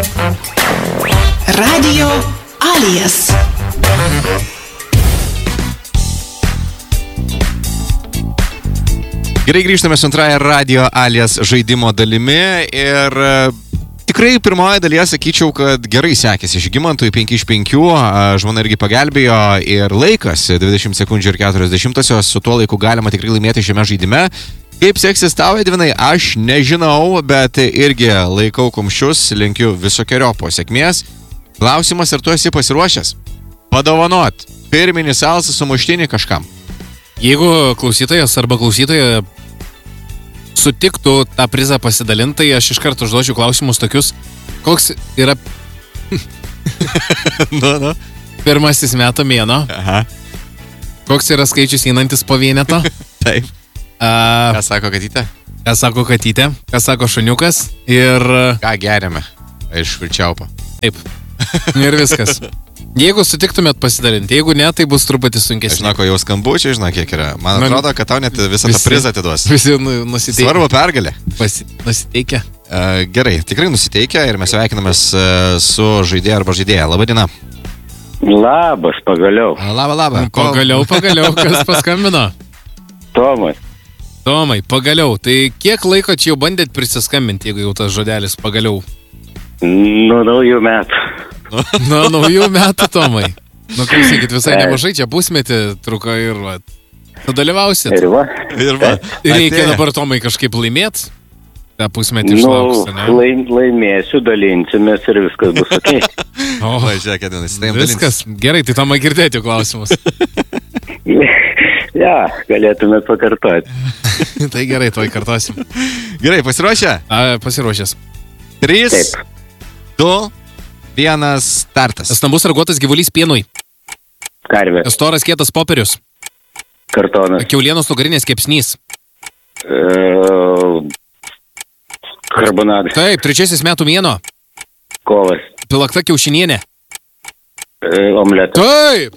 Radio Alias. Gerai, grįžtame su antrąją Radio Alias žaidimo dalimi ir tikrai pirmoje dalyje sakyčiau, kad gerai sekėsi Žygimantui 5 iš 5, žmona irgi pagelbėjo ir laikas 20 sekundžių ir 40, su tuo laiku galima tikrai laimėti šiame žaidime. Kaip seksis tau, Edvinai, aš nežinau, bet irgi laikau kumščius, linkiu visokeriopos sėkmės. Klausimas, ar tu esi pasiruošęs padovanot pirminį salsą sumuštinį kažkam? Jeigu klausytojas arba klausytoja sutiktų tą prizą pasidalinti, tai aš iš karto užduočiau klausimus tokius, koks yra pirmasis metų mėnuo, koks yra skaičius einantis po vieneto. Taip. Ką sako katytė? Ką sako katytė, ką sako šuniukas ir... Ką geriame iš čiaupo. Taip. Ir viskas. Jeigu sutiktumėt pasidalinti, jeigu ne, tai bus truputį sunkesnė. Žinau, jau skambučiai, žinau, kiek yra. Man atrodo, kad tau net visą tą prizą atiduos. Visi nusiteikia. Svarbu pergalė. Nusiteikia. Gerai, tikrai nusiteikia ir mes sveikinamės su žaidėja arba žaidėja. Labadiena. Labas, pagaliau. Labą. Pagaliau, kas paskambino? Tomai, pagaliau. Tai kiek laiko čia jau bandėt prisiskambinti, jeigu jau tas žodelis pagaliau? Nuo naujų metų. Nuo naujų metų, Tomai. Nu, klausykit, visai nemažai, čia pusmetį truko ir va. Tu dalyvausit. Ir va. Ir reikia dabar, Tomai, kažkaip laimėt. tą pusmetį išlauks, ne? Laimėsiu, dalinsimės ir viskas bus ok. O, žiūrėk, Edvinas, tai viskas, gerai, tai tam girdėti klausimus. Ja, galėtumėt pakartoti. Tai gerai, toj kartosim. Gerai, pasiruošę? Pasiruošęs. 3, 2, 1, startas. Stambus raguotas gyvulys pienui. Karvė. Storas kietas popierius. Kartonas. Kiaulienos nugarinės kepsnys. Karbonadas. Taip, 3 metų mėnuo. Kovas. Pilakta kiaušinienė. Omletas. Taip.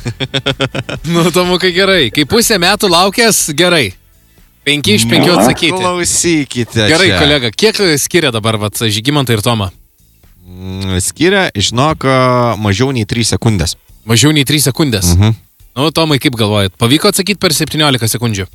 Nu, Tomukai, gerai. Kai pusę metų laukęs, gerai. 5 iš 5 atsakyti. Klausykite. Gerai, čia. kolega, kiek skiria dabar Žygimantą ir Tomą? Skiria, žinok, mažiau nei 3 sekundės. Mažiau nei 3 sekundės? Nu, Tomai, kaip galvojat? Pavyko atsakyti per 17 sekundžių?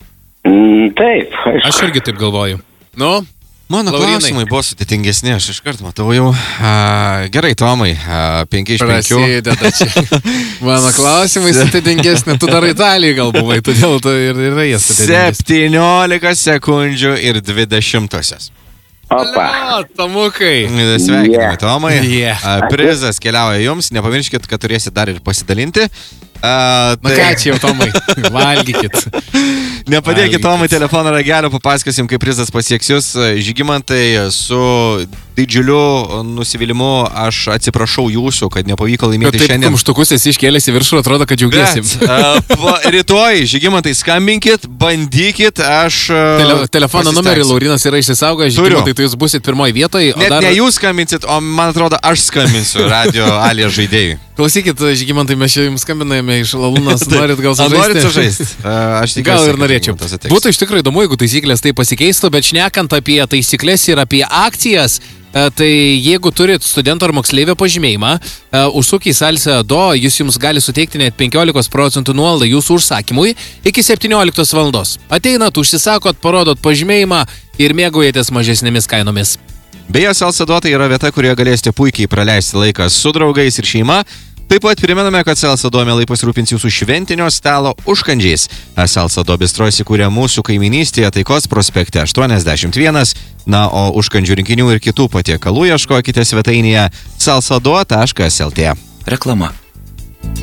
Taip. Aš irgi taip galvoju. Nu, mano klausimai buvo sudėtingesni, aš iš karto matau jau. Gerai, Tomai, 5 iš 5. Prasideda čia. Mano klausimai sudėtingesni, tu dar Italijai gal buvai, todėl tu ir yra jie sudėtingesni. 17 sekundžių ir 20. Opa. Tomukai. Sveikiname, Tomai. Yeah. Prizas keliauja jums, nepamirškit, kad turėsit dar ir pasidalinti. Na ką čia jau, Tomai, valgykit. Nepadėkit Tomai telefono ragelio, papasakosim, kaip prizas pasieks jūs. Žygimantai, su didžiuliu nusivylimu aš atsiprašau jūsų, kad nepavyko laimėti šiandien. Taip, kumštukus esi iškėlęs į viršų, atrodo, kad džiaugiasi. Rytoj, Žygimantai, skambinkit, bandykit, aš... Telefono numerį Laurinas yra išsisaugojęs, Žygimantai, tai jūs busit pirmoje vietoje. Net ne jūs skambinsit, o man atrodo, aš skambinsiu Radio Alias žaidėjui. Klausykit, Žygimantai, mes čia jums skambiname iš Lalūnas, norit gal sužaisti? Norit sužaisti? Aš tikiuosi, gal ir norėčiau. Būtų iš tikrųjų įdomu, jeigu taisyklės tai pasikeistų, bet šnekant apie taisyklės ir apie akcijas, tai jeigu turit studento ar moksleivio pažymėjimą, užsuk į Salsa Do, jis jums gali suteikti net 15% nuolaidą jūsų užsakymui iki 17 valandos. Ateinat, užsisakot, parodot pažymėjimą ir mėgaujatės mažesnėmis kainomis. Beje, Salsa Do tai yra vieta, kurioje galėsite puikiai praleisti laiką su draugais ir šeima. Taip pat primename, kad Salsa Do mielai pasirūpins jūsų šventinio stalo užkandžiais. Salsa Do bistro įsikūrė mūsų kaiminystėje Taikos prospekte 81, o užkandžių rinkinių ir kitų patiekalų ieškokite svetainėje salsado.lt. Reklama.